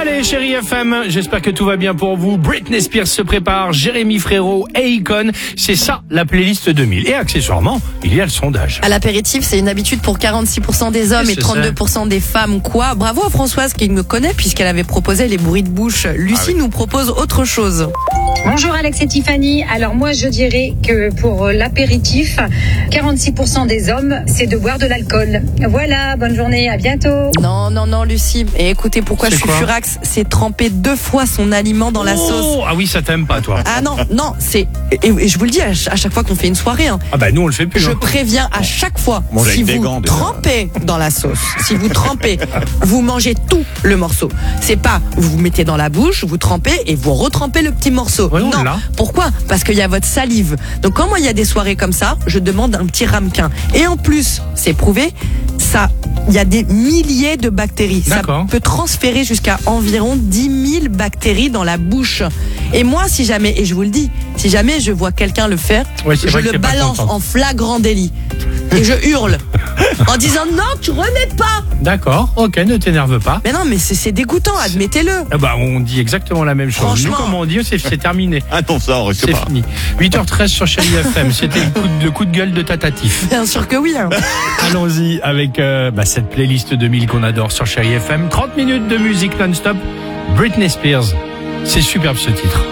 Allez, chérie FM, j'espère que tout va bien pour vous. Britney Spears se prépare, Jérémy Frérot et Akon. C'est ça, la playlist 2000. Et accessoirement, il y a le sondage. À l'apéritif, c'est une habitude pour 46% des hommes et 32% des femmes. Quoi ? Bravo à Françoise qui me connaît puisqu'elle avait proposé les bruits de bouche. Lucie nous propose autre chose. Bonjour Alex et Tiffany. Alors moi je dirais que pour l'apéritif, 46% des hommes, c'est de boire de l'alcool. Voilà, bonne journée, à bientôt. Non Lucie. Et écoutez pourquoi C'est je suis quoi furax, c'est tremper 2 fois son aliment dans la sauce. Ah oui, ça t'aime pas, toi. Ah non, c'est... Et je vous le dis à chaque fois qu'on fait une soirée. Ah bah nous on le fait plus. Je préviens à chaque fois, si vous trempez dans la sauce, si vous trempez, vous mangez tout le morceau. C'est pas, vous vous mettez dans la bouche, vous trempez et vous retrempez le petit morceau. Ouais, non, pourquoi ? Parce qu'il y a votre salive. Donc quand moi il y a des soirées comme ça, je demande un petit ramequin. Et en plus, c'est prouvé, ça, il y a des milliers de bactéries. D'accord. Ça peut transférer jusqu'à environ 10 000 bactéries dans la bouche. Et moi, si jamais, et je vous le dis, si jamais je vois quelqu'un le faire, je le balance en flagrant délit. Et je hurle en disant non, tu remets pas. D'accord, ok, ne t'énerve pas. Mais non, mais c'est dégoûtant, admettez-le. Ah bah on dit exactement la même chose. Franchement. Nous, comme on dit, c'est terminé. Attends, ça, on C'est fini. 8h13 sur Chérie FM. C'était le coup de gueule de Tatatif. Bien sûr que oui. Allons-y avec cette playlist 2000 qu'on adore sur Chérie FM. 30 minutes de musique non-stop. Britney Spears. C'est superbe ce titre.